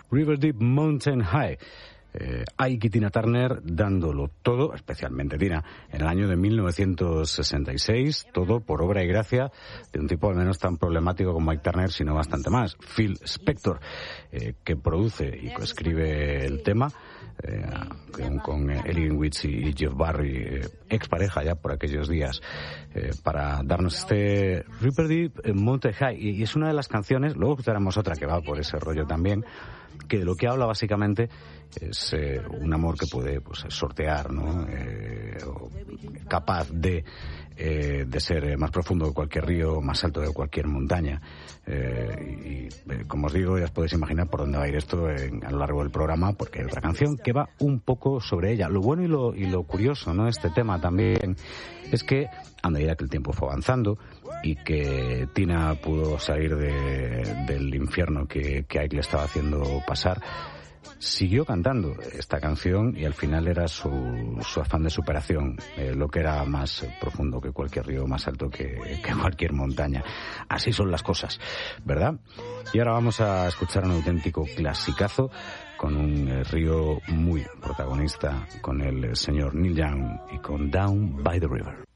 River Deep Mountain High. Ike y Tina Turner dándolo todo, especialmente Tina, en el año de 1966, todo por obra y gracia de un tipo al menos tan problemático como Ike Turner, sino bastante más, Phil Spector, que produce y coescribe el tema, con Ellie Witz y Jeff Barry, expareja ya por aquellos días, para darnos este River Deep Mountain High. Y es una de las canciones, luego escucharemos otra que va por ese rollo también, que de lo que habla básicamente es un amor que puede, pues, sortear, ¿no? Capaz de ser más profundo que cualquier río, más alto que cualquier montaña. Como os digo, ya os podéis imaginar por dónde va a ir esto a lo largo del programa, porque hay otra canción que va un poco sobre ella. Lo bueno y lo curioso, ¿no?, este tema también, es que a medida que el tiempo fue avanzando y que Tina pudo salir del infierno que Ike le estaba haciendo pasar, siguió cantando esta canción y al final era su afán de superación, lo que era más profundo que cualquier río, más alto que cualquier montaña. Así son las cosas, ¿verdad? Y ahora vamos a escuchar un auténtico clasicazo con un río muy protagonista, con el señor Neil Young y con Down by the River.